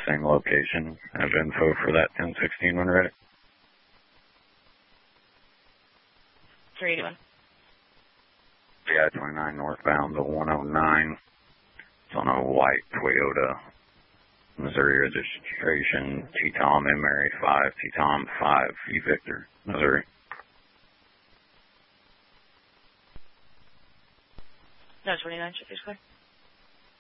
Same location. Have info for that 1016 when ready. 381. I-29 northbound to 109. It's on a white Toyota, Missouri registration, T-Tom Mary 5, T-Tom 5, E Victor, Missouri. No, 29, should be clear.